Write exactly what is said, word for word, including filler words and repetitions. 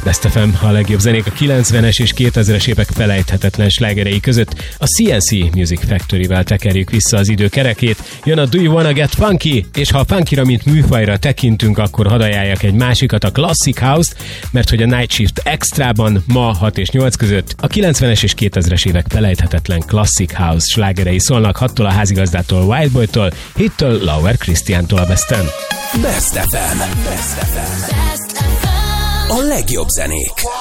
Best ef em, a legjobb zenék a kilencvenes és kétezres évek felejthetetlen slágerei között. A cé en cé Music Factory-vel tekerjük vissza az idő kerekét. Jön a Do You Wanna Get Funky, és ha a funkira, mint műfajra tekintünk, akkor hadd ajánljak egy másikat, a Classic House-t, mert hogy a Night Shift Extrában ma hat és nyolc között a kilencvenes és kétezres évek felejthetetlen Classic House slágerei szólnak, hattól a házigazdától, Wildboytól, hittől, Lauer Christiántól a Besten. Best ef em. Best ef em. A legjobb zenék.